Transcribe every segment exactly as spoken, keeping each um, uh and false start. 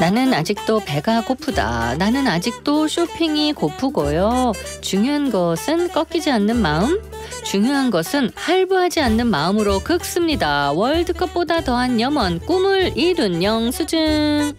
나는 아직도 배가 고프다. 나는 아직도 쇼핑이 고프고요. 중요한 것은 꺾이지 않는 마음. 중요한 것은 할부하지 않는 마음으로 긁습니다. 월드컵보다 더한 염원, 꿈을 이룬 영수증.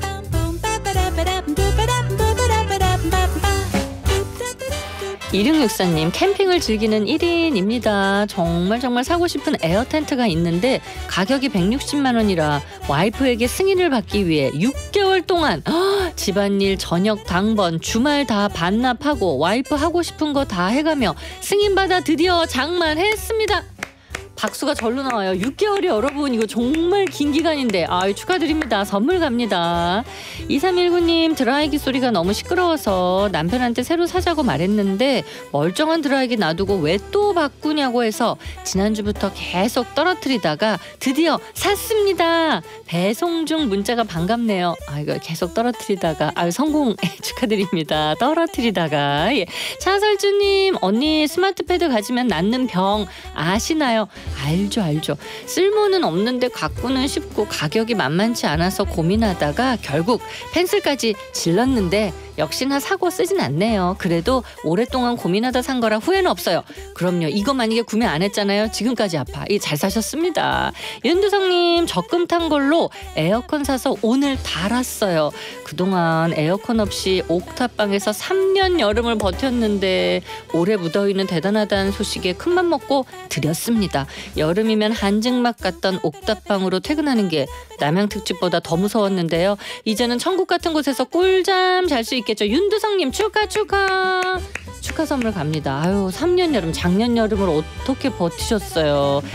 이육육사 님, 캠핑을 즐기는 일 인입니다. 정말 정말 사고 싶은 에어 텐트가 있는데 가격이 백육십만 원이라 와이프에게 승인을 받기 위해 육 개월 동안 허, 집안일, 저녁 당번, 주말 다 반납하고 와이프 하고 싶은 거 다 해가며 승인받아 드디어 장만했습니다. 박수가 절로 나와요. 육 개월이 여러분 이거 정말 긴 기간인데 아유 축하드립니다. 선물 갑니다. 이삼일구 님, 드라이기 소리가 너무 시끄러워서 남편한테 새로 사자고 말했는데 멀쩡한 드라이기 놔두고 왜 또 바꾸냐고 해서 지난주부터 계속 떨어뜨리다가 드디어 샀습니다. 배송 중 문자가 반갑네요. 아 이거 계속 떨어뜨리다가 아유 성공 축하드립니다. 떨어뜨리다가 예. 차설주님, 언니 스마트 패드 가지면 낫는 병 아시나요? 알죠 알죠. 쓸모는 없는데 갖고는 싶고 가격이 만만치 않아서 고민하다가 결국 펜슬까지 질렀는데 역시나 사고 쓰진 않네요. 그래도 오랫동안 고민하다 산 거라 후회는 없어요. 그럼요. 이거 만약에 구매 안 했잖아요. 지금까지 아파. 이 잘 사셨습니다. 윤두성님, 적금 탄 걸로 에어컨 사서 오늘 달았어요. 그동안 에어컨 없이 옥탑방에서 삼 년 여름을 버텼는데 올해 무더위는 대단하다는 소식에 큰맘 먹고 드렸습니다. 여름이면 한증막 같던 옥탑방으로 퇴근하는 게 남양특집보다 더 무서웠는데요. 이제는 천국 같은 곳에서 꿀잠 잘 수 있겠죠. 윤두성님 축하 축하. 축하 선물 갑니다. 아유 삼 년 여름, 작년 여름을 어떻게 버티셨어요.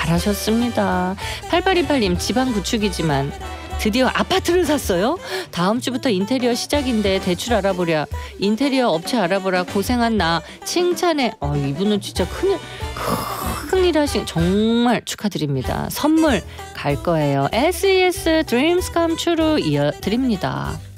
잘하셨습니다. 팔팔이팔 님, 집안 구축이지만 드디어 아파트를 샀어요? 다음 주부터 인테리어 시작인데 대출 알아보랴. 인테리어 업체 알아보라. 고생한 나 칭찬해. 어, 이분은 진짜 큰일 큰일 하신 정말 축하드립니다. 선물 갈 거예요. 에스이에스 Dreams Come True 이어드립니다.